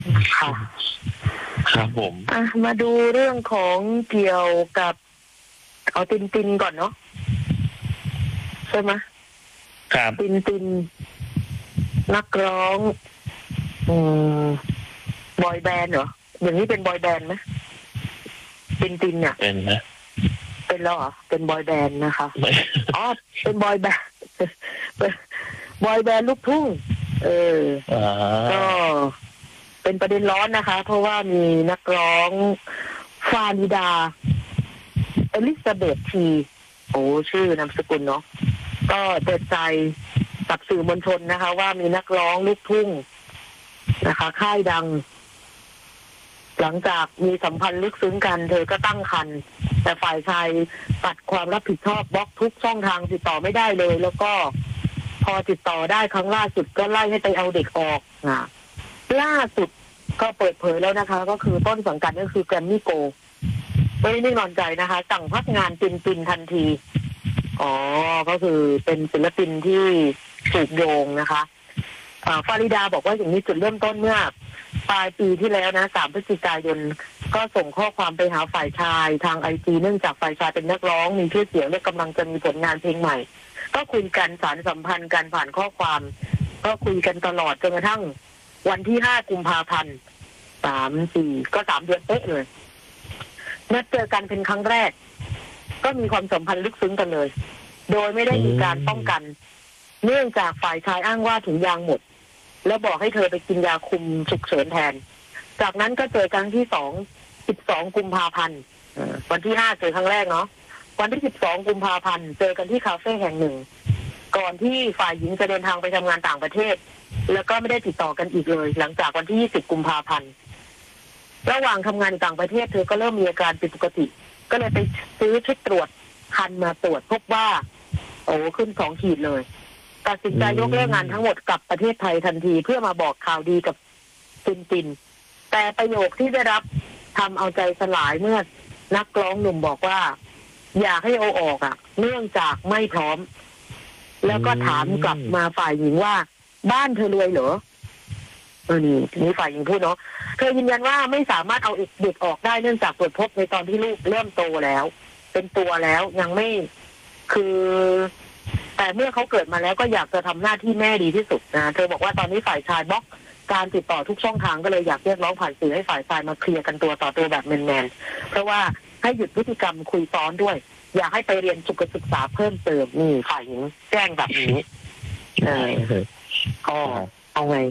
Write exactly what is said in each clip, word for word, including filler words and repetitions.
ค่ะครับผมอ่ะมาดูเรื่องของเกี่ยวกับเอาตินตินก่อนเนาะใช่ไหมครับตินตินนักร้องอืมบอยแบนด์เหรออย่างนี้เป็นบอยแบนด์ไหมตินตินเนี่ยเป็นนะเป็นแล้วเหรอเป็นบอยแบนด์นะคะไม่อ๋อเป็นบอยแบนด์เป็นบอยแบนด์ลูกทุ่งเอออ่าก็เป็นประเด็นร้อนนะคะ เพราะว่ามีนักร้องฟาริดาเอลิซาเบธทีโอ้ชื่อนามสกุลเนาะก็เปิดใจกับสื่อมวลชนนะคะ ว่ามีนักร้องลูกทุ่งนะคะ ค่ายดัง หลังจากมีสัมพันธ์ลึกซึ้งกัน เธอก็ตั้งครรภ์แต่ฝ่ายชายปัดความรับผิดชอบบล็อกทุกช่องทางติดต่อไม่ได้เลย แล้วก็พอติดต่อได้ครั้งล่าสุดก็ไล่ให้ไปเอาเด็กออกอ่ะล่าสุดก็เปิดเผยแล้วนะคะ ก็คือต้นสังกัดก็คือแกรมมี่โกไม่ได้นอนใจนะคะสั่งพักงานปินปินทันทีอ๋อก็คือเป็นศิลปินที่ถูกโยงนะคะฟาริดาบอกว่าอย่างนี้จุดเริ่มต้นเมื่อปลายปีที่แล้วนะสามพฤศจิกายนก็ส่งข้อความไปหาฝ่ายชายทางไอจีเนื่องจากฝ่ายชายเป็นนักร้องมีชื่อเสียงและกำลังจะมีผลงานเพลงใหม่ก็คุยกันสารสัมพันธ์กันผ่านข้อความก็คุยกันตลอดจนกระทั่งวันที่ห้ากุมภาพันธ์สามสี่ก็สามเดือนเป๊ะเลยนัดเจอกันเป็นครั้งแรกก็มีความสัมพันธ์ลึกซึ้งกันเลยโดยไม่ได้มีการป้องกันเนื่องจากฝ่ายชายอ้างว่าถุงยางหมดแล้วบอกให้เธอไปกินยาคุมฉุกเฉินแทนจากนั้นก็เจอครั้งที่สองสิบสองกุมภาพันธ์วันที่ห้าเจอครั้งแรกเนาะวันที่สิบสองกุมภาพันธ์เจอกันที่คาเฟ่แห่งหนึ่งก่อนที่ฝ่ายหญิงจะเดินทางไปทำงานต่างประเทศแล้วก็ไม่ได้ติดต่อกันอีกเลยหลังจากวันที่ยี่สิบกุมภาพันธ์ระหว่างทำงานต่างประเทศเธอก็เริ่มมีอาการผิดปกติก็เลยไปซื้อชุดตรวจคันมาตรวจพบว่าโอ้ขึ้นสองขีดเลยตัดสินใจยกเลิกงานทั้งหมดกลับประเทศไทยทันทีเพื่อมาบอกข่าวดีกับตินตินแต่ประโยคที่ได้รับทำเอาใจสลายเมื่อนักร้องหนุ่มบอกว่าอยากให้เอาออกอ่ะเนื่องจากไม่พร้อมแล้วก็ถามกลับมาฝ่ายหญิงว่าบ้านเธอรวยเหรอเออนี่นี่ฝ่ายหญิงพูดเนาะเธอยืนยันว่าไม่สามารถเอาเด็กออกได้เนื่องจากตรวจพบในตอนที่ลูกเริ่มโตแล้วเป็นตัวแล้วยังไม่คือแต่เมื่อเขาเกิดมาแล้วก็อยากจะทำหน้าที่แม่ดีที่สุดนะเธอบอกว่าตอนนี้ฝ่ายชายบล็อกการติดต่อทุกช่องทางก็เลยอยากเรียกร้องผ่านสื่อให้ฝ่ายชายมาเคลียร์กันตัวต่อตัวแบบแมนๆเพราะว่าให้หยุดพฤติกรรมคุยซ้อนด้วยอยากให้ไปเรียนสุขศึกษาเพิ่มเติมนี่ฝ่ายหญิงแจ้งแบบนี้เออก็เอาไง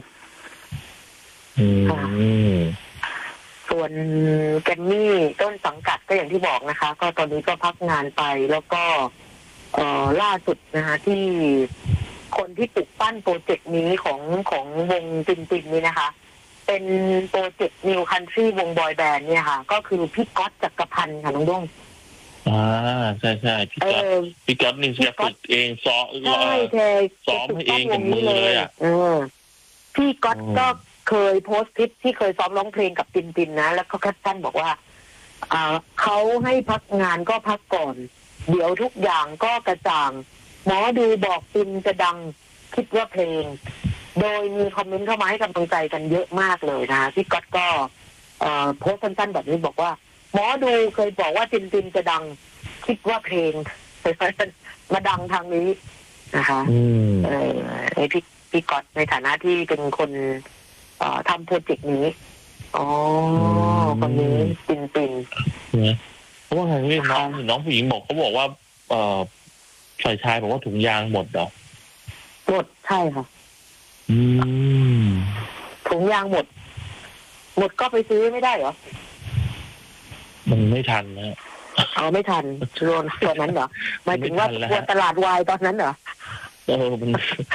ส่วนแกรมมี่ต้นสังกัดก็อย่างที่บอกนะคะก็ตอนนี้ก็พักงานไปแล้วก็เอ่อล่าสุดนะคะที่คนที่ปลุกปั้นโปรเจกต์นี้ของของวงตินตินนี่นะคะเป็นโปรเจกต์นิวคันทรีวงบอยแบนด์เนี่ยค่ะก็คือพี่ก๊อตจักรพันธ์ค่ะน้องด้งอ่าใช่ใช่พี่ก๊อตพี่ก๊อตนี่จะฝึกเองซ้อมใช่ซ้อมให้เองกับมือเลยอ่ะเออพี่ก๊อตก็เคยโพสต์คลิปที่เคยซ้อมร้องเพลงกับตินตินนะแล้วก็แคปชั่นบอกว่าอ่าเขาให้พักงานก็พักก่อนเดี๋ยวทุกอย่างก็กระจ่างหมอดูบอกตินจะดังคิดว่าเพลงโดยมีคอมเมนต์เข้ามาให้กำลังใจกันเยอะมากเลยนะพี่ก๊อตก็เอ่อโพสต์สั้นๆแบบนี้บอกว่าหมอดูเคยบอกว่าตินตินจะดังคิดว่าเพลงมาดังทางนี้นะคะเออไอพี่พี่ก๊อตในฐานะที่เป็นคนเอ่อทำโปรเจกต์นี้อ๋อคนนี้ตินตินเพราะว่าไงพี่น้องน้องผู้หญิงบอกเขาบอกว่าเอ่อฝ่ายชายบอกว่าถุงยางหมดเหรอหมดใช่ค่ะอืมถุงยางหมดหมดก็ไปซื้อไม่ได้เหรอมันไม่ทันนะเอาไม่ทันชวนตัวนั้นเหรอหมายถึงว่าตัวตลาดวายตอนนั้นเหรอเออมัน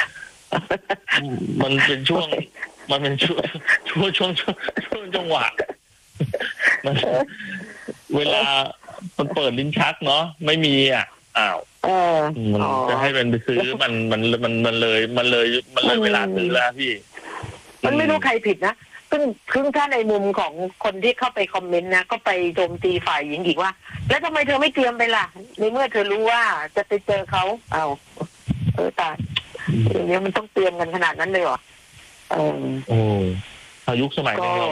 มันเป็นช่วงมันเป็นช่วงช่วงช่วงช่วงจังหวะมันเวลามันเปิดลิ้นชักเนาะไม่มีอ่ะอ้าวมันจะให้เป็นไปซื้อมันมันมันมันเลยมันเลยมันเลยเวลาซื้อแล้วพี่มันไม่รู้ใครผิดนะซึ่งซึ่งถ้าในมุมของคนที่เข้าไปคอมเมนต์นะก็ไปโจมตีฝ่ายหญิงอีกว่าแล้วทำไมเธอไม่เตรียมไปล่ะในเมื่อเธอรู้ว่าจะไปเจอเขาเอาเออตายอย่างนี้มันต้องเตรียมกันขนาดนั้นเลยเหรอเออโอ้อายุสมัยนี้